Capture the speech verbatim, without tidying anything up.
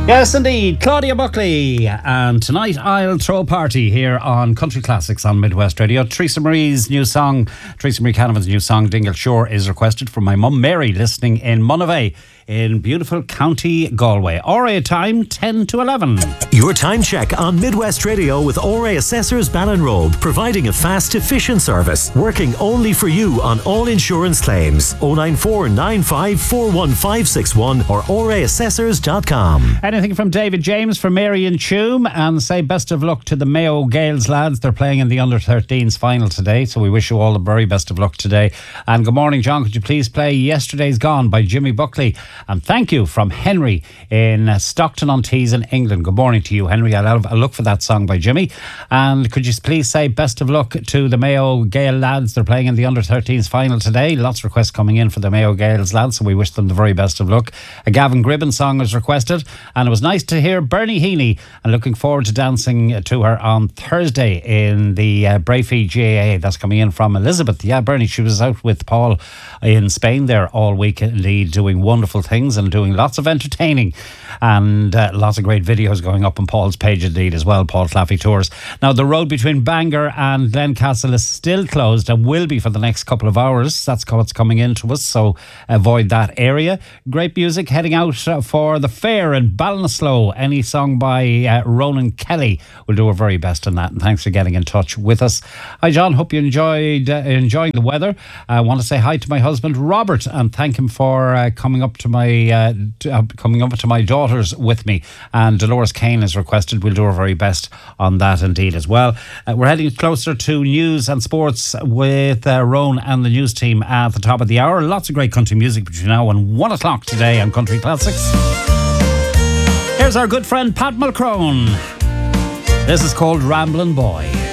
Yes, indeed. Claudia Buckley. And tonight I'll throw a party here on Country Classics on Midwest Radio. Teresa Marie's new song, Teresa Marie Canavan's new song, Dingle Shore, is requested from my mum Mary, listening in Monavey in beautiful County Galway. R A time ten to eleven. Your time check on Midwest Radio with R A Assessors Ballinrobe, providing a fast, efficient service, working only for you on all insurance claims. oh nine four nine five four one five six one or r a assessors dot com. Anything from David James for Mary and Tuam, and say best of luck to the Mayo Gales lads. They're playing in the under thirteens final today, so we wish you all the very best of luck today. And good morning, John. Could you please play Yesterday's Gone by Jimmy Buckley? And thank you from Henry in Stockton-on-Tees in England. Good morning to you, Henry. I'll have a look for that song by Jimmy. And could you please say best of luck to the Mayo Gale lads? They're playing in the under thirteens final today. Lots of requests coming in for the Mayo Gales lads, so we wish them the very best of luck. A Gavin Gribben song was requested, and it was nice to hear Bernie Heaney, and looking forward to dancing to her on Thursday in the uh, Brayfee G A A. That's coming in from Elizabeth. Yeah, Bernie, she was out with Paul in Spain there all week, indeed, doing wonderful things and doing lots of entertaining, and uh, lots of great videos going up on Paul's page indeed as well, Paul Claffey Tours. Now, the road between Bangor and Glencastle is still closed and will be for the next couple of hours. That's what's coming into us, so avoid that area. Great music heading out uh, for the fair in Ballinasloe. Any song by uh, Ronan Kelly will do our very best on that, and thanks for getting in touch with us. Hi, John. Hope you enjoyed uh, enjoying the weather. I want to say hi to my husband Robert and thank him for uh, coming up to my uh, to, uh, coming up to my daughters with me. And Dolores Kane has requested we'll do our very best on that indeed as well. Uh, we're heading closer to news and sports with uh, Roan and the news team at the top of the hour. Lots of great country music between now and one o'clock today on Country Classics. Here's our good friend Pat Mulcrone. This is called Ramblin' Boy.